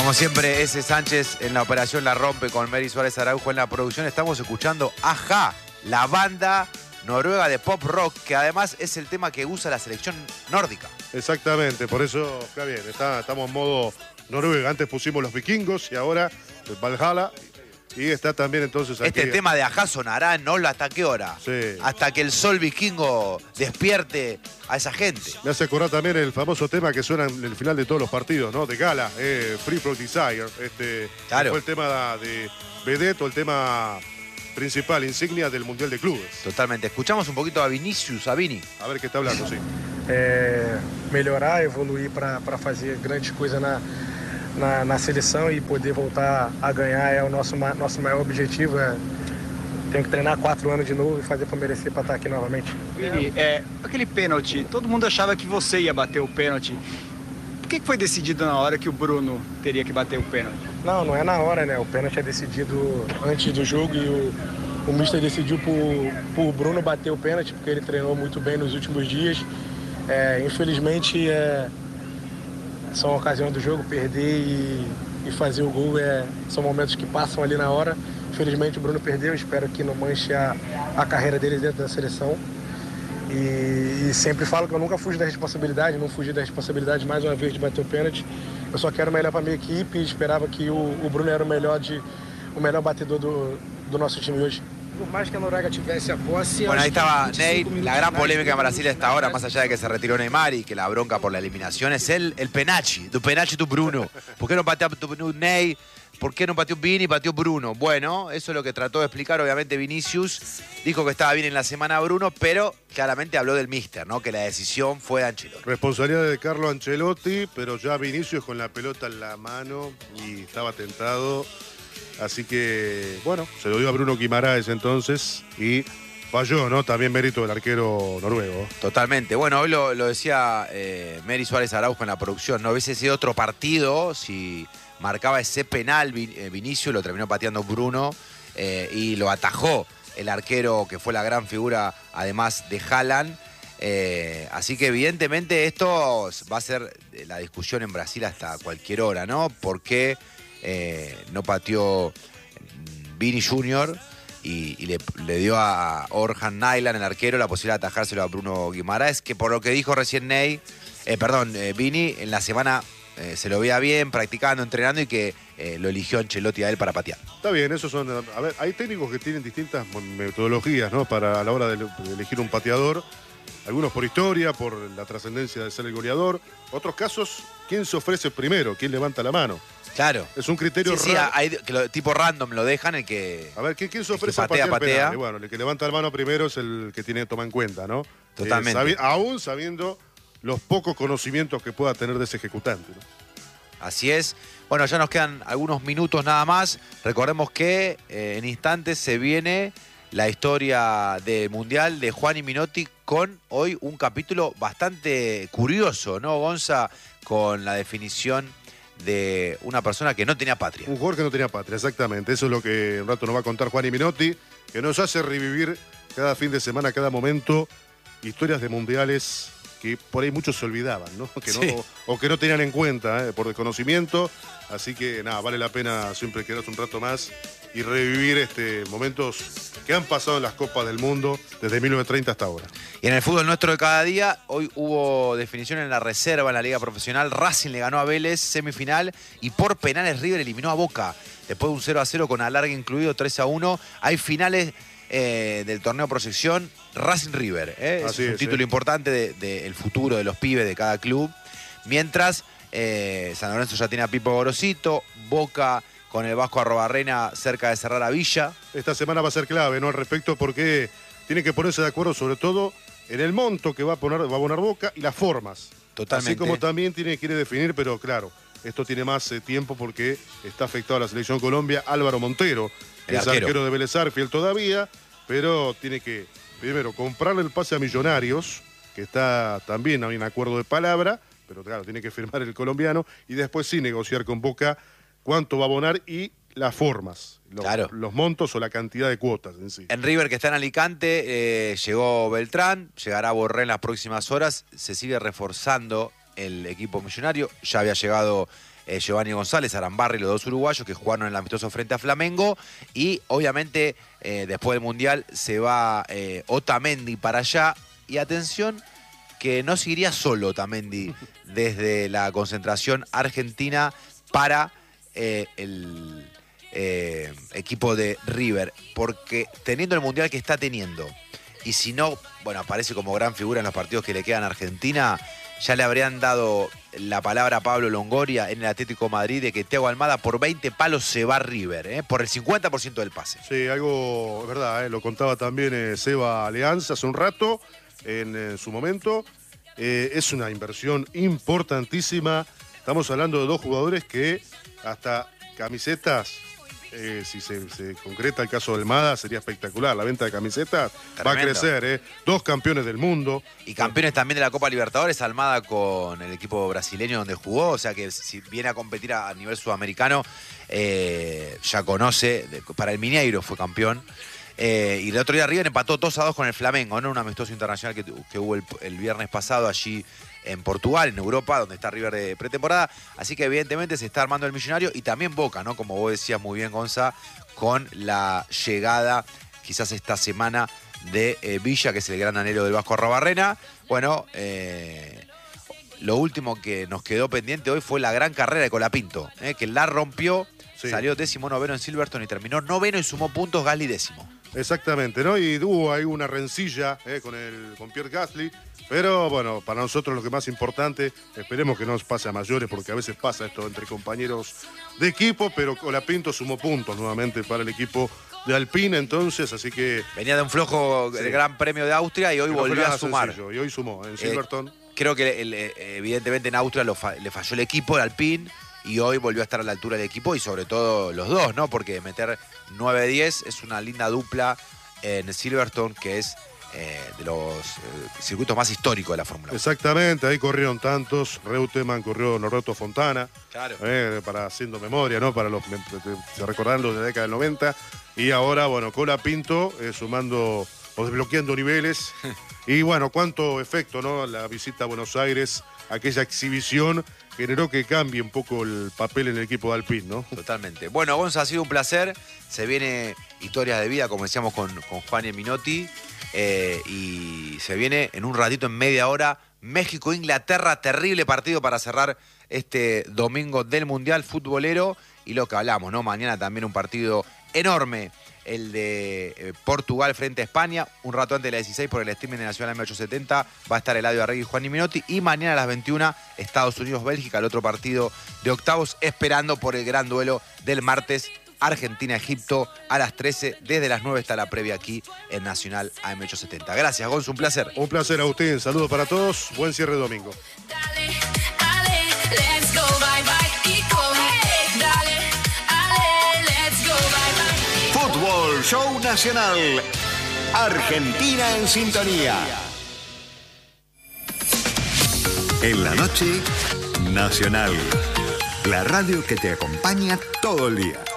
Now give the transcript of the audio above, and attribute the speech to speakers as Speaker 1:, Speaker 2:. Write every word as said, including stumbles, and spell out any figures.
Speaker 1: Como siempre, ese Sánchez en la operación la rompe con Mary Suárez Araujo en la producción. Estamos escuchando Ajá, la banda noruega de pop rock, que además es el tema que usa la selección nórdica.
Speaker 2: Exactamente, por eso está bien, está, estamos en modo Noruega. Antes pusimos los vikingos y ahora el Valhalla. Y está también entonces aquí.
Speaker 1: Este tema de Ajá sonará en Olo hasta qué hora.
Speaker 2: Sí.
Speaker 1: Hasta que el sol vikingo despierte a esa gente.
Speaker 2: Me hace acordar también el famoso tema que suena en el final de todos los partidos, ¿no? De gala, eh, Free From Desire. Este,
Speaker 1: Claro.
Speaker 2: Fue el tema de Vedette, o el tema principal, insignia del Mundial de Clubes.
Speaker 1: Totalmente. Escuchamos un poquito a Vinicius, a Vini.
Speaker 2: A ver qué está hablando, sí.
Speaker 3: É, melhorar, evoluir para fazer grandes coisas na, na, na seleção e poder voltar a ganhar é o nosso, nosso maior objetivo. É, tenho que treinar quatro anos de novo e fazer para merecer para estar aqui novamente.
Speaker 4: Vini, é, aquele pênalti, todo mundo achava que você ia bater o pênalti. Por que foi decidido na hora que o Bruno teria que bater o pênalti?
Speaker 3: Não, não é na hora, né? O pênalti é decidido antes do jogo e o, o mister decidiu por, por Bruno bater o pênalti, porque ele treinou muito bem nos últimos dias. É, infelizmente, é, são ocasiões do jogo, perder e, e fazer o gol é, são momentos que passam ali na hora. Infelizmente o Bruno perdeu, espero que não manche a, a carreira dele dentro da seleção. E, e sempre falo que eu nunca fugi da responsabilidade, não fugi da responsabilidade mais uma vez de bater o pênalti. Eu só quero o melhor para a minha equipe e esperava que o, o Bruno era o melhor, de, o melhor batedor do, do nosso time hoje. Por más que a Noruega tivesse a posse...
Speaker 1: Bueno, ahí estaba Ney. La gran polémica en Brasil hasta ahora, más allá de que se retiró Neymar y que la bronca por la eliminación, es el, el penalti. Tu penalti, tu Bruno. ¿Por qué no pateó tu Ney? ¿Por qué no pateó Vini y pateó Bruno? Bueno, eso es lo que trató de explicar, obviamente, Vinicius. Dijo que estaba bien en la semana Bruno, pero claramente habló del míster, ¿no? Que la decisión fue de Ancelotti.
Speaker 2: Responsabilidad de Carlo Ancelotti, pero ya Vinicius con la pelota en la mano y estaba tentado. Así que, bueno, se lo dio a Bruno Guimaraes entonces y falló, ¿no? También mérito del arquero noruego.
Speaker 1: Totalmente. Bueno, hoy lo, lo decía eh, Mary Suárez Araujo en la producción, ¿no? Hubiese sido otro partido si marcaba ese penal Vin, eh, Vinicius, lo terminó pateando Bruno eh, y lo atajó el arquero que fue la gran figura, además de Haaland. Eh, así que evidentemente esto va a ser la discusión en Brasil hasta cualquier hora, ¿no? ¿Por qué eh, no pateó Vini Junior y, y le, le dio a Orhan Nyland, el arquero, la posibilidad de atajárselo a Bruno Guimaraes, que por lo que dijo recién Ney, eh, perdón, eh, Vini, en la semana eh, se lo veía bien, practicando, entrenando y que eh, lo eligió Ancelotti a él para patear.
Speaker 2: Está bien, esos son... A ver, hay técnicos que tienen distintas metodologías, ¿no? Para a la hora de, de elegir un pateador. Algunos por historia, por la trascendencia de ser el goleador. Otros casos, ¿quién se ofrece primero? ¿Quién levanta la mano?
Speaker 1: Claro.
Speaker 2: Es un criterio
Speaker 1: sí, sí,
Speaker 2: raro.
Speaker 1: hay que lo, tipo random lo dejan, el que...
Speaker 2: A ver, ¿quién, quién se ofrece
Speaker 1: el que patea,
Speaker 2: a patear
Speaker 1: patea.
Speaker 2: penal? Y bueno, el que levanta la mano primero es el que tiene que tomar en cuenta, ¿no?
Speaker 1: Totalmente.
Speaker 2: Eh, sabi aún sabiendo los pocos conocimientos que pueda tener de ese ejecutante, ¿no?
Speaker 1: Así es. Bueno, ya nos quedan algunos minutos nada más. Recordemos que eh, en instantes se viene la historia del Mundial de Juan y Minotti con hoy un capítulo bastante curioso, ¿no, Gonza? Con la definición de una persona que no tenía patria.
Speaker 2: Un jugador que no tenía patria, exactamente. Eso es lo que un rato nos va a contar Juan y Minotti, que nos hace revivir cada fin de semana, cada momento, historias de mundiales que por ahí muchos se olvidaban, ¿no? Que no
Speaker 1: Sí.
Speaker 2: o, o que no tenían en cuenta, ¿eh? Por desconocimiento. Así que nada, vale la pena siempre quedarse un rato más y revivir este, momentos que han pasado en las Copas del Mundo desde mil novecientos treinta hasta ahora.
Speaker 1: Y en el fútbol nuestro de cada día, hoy hubo definición en la reserva en la Liga Profesional. Racing le ganó a Vélez, semifinal, y por penales River eliminó a Boca. Después de un cero a cero con alargue incluido, tres a uno. Hay finales eh, del torneo Proyección, Racing River. ¿eh?
Speaker 2: Así
Speaker 1: es un
Speaker 2: es,
Speaker 1: título
Speaker 2: eh.
Speaker 1: importante del de, de el futuro de los pibes de cada club. Mientras eh, San Lorenzo ya tiene a Pipo Gorosito, Boca con el Vasco Arrobarrena cerca de cerrar a Villa.
Speaker 2: Esta semana va a ser clave, ¿no? Al respecto, porque tiene que ponerse de acuerdo sobre todo en el monto que va a poner, va a abonar Boca y las formas.
Speaker 1: Totalmente.
Speaker 2: Así como también tiene, quiere definir, pero claro, esto tiene más eh, tiempo porque está afectado a la selección Colombia Álvaro Montero, que
Speaker 1: El
Speaker 2: es
Speaker 1: arquero.
Speaker 2: arquero de Vélez Sarsfield todavía, pero tiene que, primero, comprarle el pase a Millonarios, que está también hay un acuerdo de palabra, pero claro, tiene que firmar el colombiano, y después sí negociar con Boca cuánto va a abonar y las formas, los,
Speaker 1: Claro.
Speaker 2: los montos o la cantidad de cuotas en sí.
Speaker 1: En River, que está en Alicante, eh, llegó Beltrán, llegará Borré en las próximas horas, se sigue reforzando el equipo millonario, ya había llegado eh, Giovanni González, Arambarri, los dos uruguayos que jugaron en el amistoso frente a Flamengo. Y obviamente eh, después del Mundial se va eh, Otamendi para allá. Y atención, que no seguiría solo Otamendi desde la concentración argentina para eh, el eh, equipo de River. Porque teniendo el Mundial que está teniendo, y si no, bueno, aparece como gran figura en los partidos que le quedan a Argentina, ya le habrían dado la palabra a Pablo Longoria en el Atlético de Madrid de que Thiago Almada por veinte palos se va a River, ¿eh? Por el cincuenta por ciento del pase.
Speaker 2: Sí, algo, es verdad, ¿eh? Lo contaba también eh, Seba Alianza hace un rato, en, en su momento. Eh, es una inversión importantísima. Estamos hablando de dos jugadores que hasta camisetas, eh, si se, se concreta el caso de Almada, sería espectacular. La venta de camisetas Tremendo. va a crecer, ¿eh? Dos campeones del mundo.
Speaker 1: Y campeones también de la Copa Libertadores, Almada con el equipo brasileño donde jugó, o sea que si viene a competir a, a nivel sudamericano, eh, ya conoce, para el Mineiro fue campeón. Eh, y el otro día River empató dos a dos con el Flamengo, ¿no? Un amistoso internacional que, que hubo el, el viernes pasado allí en Portugal, en Europa, donde está River de pretemporada. Así que evidentemente se está armando el millonario y también Boca, ¿no? Como vos decías muy bien, Gonza, con la llegada quizás esta semana de eh, Villa, que es el gran anhelo del Vasco Arrobarrena. Bueno, eh, lo último que nos quedó pendiente hoy fue la gran carrera de Colapinto, ¿eh? Que la rompió, sí. Salió décimo noveno en Silverstone y terminó noveno y sumó puntos Gasly décimo.
Speaker 2: Exactamente, ¿no? Y hubo ahí una rencilla eh, con, el, con Pierre Gasly, pero bueno, para nosotros lo que más importante, esperemos que no nos pase a mayores, porque a veces pasa esto entre compañeros de equipo, pero Colapinto sumó puntos nuevamente para el equipo de Alpine, entonces, así que...
Speaker 1: Venía de un flojo sí. el Gran Premio de Austria y hoy
Speaker 2: Pero
Speaker 1: volvió a sumar.
Speaker 2: Sencillo, y hoy sumó en Silverstone.
Speaker 1: Eh, creo que el, el, evidentemente en Austria lo fa le falló el equipo, el Alpine, y hoy volvió a estar a la altura del equipo y sobre todo los dos, ¿no? Porque meter nueve diez es una linda dupla en Silverstone, que es eh, de los eh, circuitos más históricos de la Fórmula uno.
Speaker 2: Exactamente, ahí corrieron tantos, Reutemann, corrió Norberto Fontana,
Speaker 1: claro.
Speaker 2: eh, para haciendo memoria, ¿no? Para los se recordarán los de la década del noventa, y ahora, bueno, Colapinto eh, sumando o desbloqueando niveles, y bueno, cuánto efecto, ¿no? La visita a Buenos Aires, aquella exhibición generó que cambie un poco el papel en el equipo de Alpine, ¿no?
Speaker 1: Totalmente. Bueno, Gonza, ha sido un placer. Se viene Historias de Vida, como decíamos con, con Juan y Minotti. Eh, y se viene en un ratito, en media hora, México-Inglaterra. Terrible partido para cerrar este domingo del Mundial futbolero. Y lo que hablamos, ¿no? Mañana también un partido enorme, el de eh, Portugal frente a España. Un rato antes de las dieciséis por el streaming de Nacional M ochocientos setenta va a estar Eladio Arregui y Juan y Minotti. Y mañana a las veintiuna, Estados Unidos-Bélgica, el otro partido de octavos, esperando por el gran duelo del martes, Argentina-Egipto a las trece. Desde las nueve está la previa aquí en Nacional A M ochocientos setenta. Gracias, Gonzo, un placer.
Speaker 2: Un placer, Agustín. Saludos para todos. Buen cierre de domingo.
Speaker 5: Dale, dale, let's go, bye, bye, y come, dale, dale, let's go, bye, bye.
Speaker 6: Fútbol Show Nacional. Argentina en sintonía. En la noche, Nacional. La radio que te acompaña todo el día.